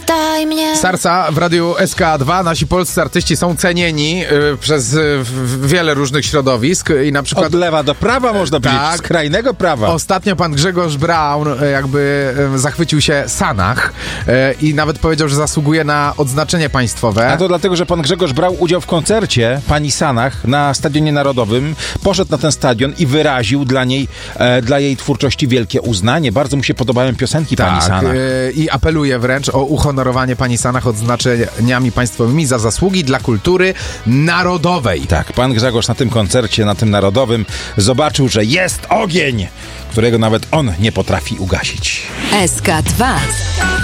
Zapytaj mnie. Sarsa w radiu SK2. Nasi polscy artyści są cenieni przez wiele różnych środowisk i na przykład... Od lewa do prawa można powiedzieć, Tak. skrajnego prawa. Ostatnio pan Grzegorz Braun jakby zachwycił się Sanach i nawet powiedział, że zasługuje na odznaczenie państwowe. A to dlatego, że pan Grzegorz brał udział w koncercie pani Sanach na Stadionie Narodowym. Poszedł na ten stadion i wyraził dla jej twórczości wielkie uznanie. Bardzo mu się podobają piosenki pani Sanach. I apeluje wręcz o uhonorowanie pani Sanach odznaczeniami państwowymi za zasługi dla kultury narodowej. Tak, pan Grzegorz na tym koncercie, na tym narodowym zobaczył, że jest ogień, którego nawet on nie potrafi ugasić. SK2.